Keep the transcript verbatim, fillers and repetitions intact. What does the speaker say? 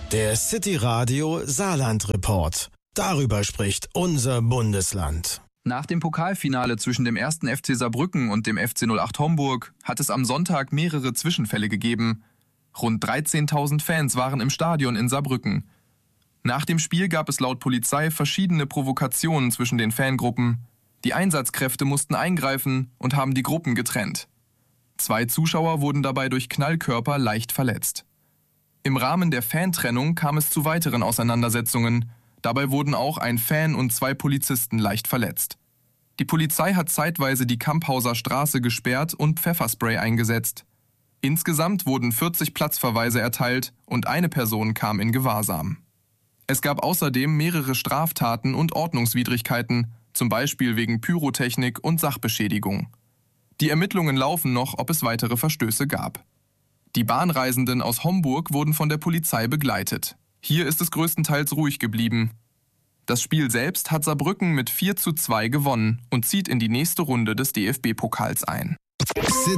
Der City Radio Saarland Report. Darüber spricht unser Bundesland. Nach dem Pokalfinale zwischen dem ersten F C Saarbrücken und dem F C null acht Homburg hat es am Sonntag mehrere Zwischenfälle gegeben. Rund dreizehntausend Fans waren im Stadion in Saarbrücken. Nach dem Spiel gab es laut Polizei verschiedene Provokationen zwischen den Fangruppen. Die Einsatzkräfte mussten eingreifen und haben die Gruppen getrennt. Zwei Zuschauer wurden dabei durch Knallkörper leicht verletzt. Im Rahmen der Fantrennung kam es zu weiteren Auseinandersetzungen. Dabei wurden auch ein Fan und zwei Polizisten leicht verletzt. Die Polizei hat zeitweise die Kamphauser Straße gesperrt und Pfefferspray eingesetzt. Insgesamt wurden vierzig Platzverweise erteilt und eine Person kam in Gewahrsam. Es gab außerdem mehrere Straftaten und Ordnungswidrigkeiten, zum Beispiel wegen Pyrotechnik und Sachbeschädigung. Die Ermittlungen laufen noch, ob es weitere Verstöße gab. Die Bahnreisenden aus Homburg wurden von der Polizei begleitet. Hier ist es größtenteils ruhig geblieben. Das Spiel selbst hat Saarbrücken mit vier zu zwei gewonnen und zieht in die nächste Runde des D F B-Pokals ein.